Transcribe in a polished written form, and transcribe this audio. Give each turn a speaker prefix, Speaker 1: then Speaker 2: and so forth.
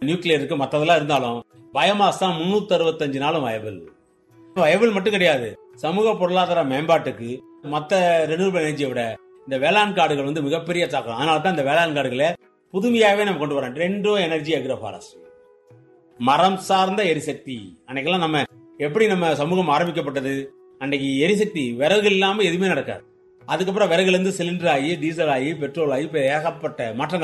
Speaker 1: Nuclear இருக்கு, மத்ததெல்லாம் இருந்தாலும் பயோமாஸ் தான் 365 நாளும் வயபிள் மட்டும் கிடையாது. சமூக பொருளாதார மேம்பாட்டுக்கு மத்த ரெனியூவபிள் எனர்ஜியை விட இந்த வேளாண் காடுகள் மிகப்பெரிய தாக்கம். அதனால தான் இந்த வேளாண் காடுகளை புதுமையாவே நம்ம கொண்டு வரோம். ரெண்டோ எனர்ஜி அக்ரோ ஃபாரஸ்ட், மரம் சார்ந்த எரிசக்தி. அன்னைக்கெல்லாம் நம்ம எப்படி நம்ம சமூகம் ஆரம்பிக்கப்பட்டது, அன்னைக்கு எரிசக்தி விறகு இல்லாம எதுவுமே நடக்காது. அதுக்கப்புறம் விறகுல இருந்து சிலிண்டர் ஆகி, டீசல் ஆகி, பெட்ரோல் ஆகி, ஏகப்பட்ட மாற்றங்கள்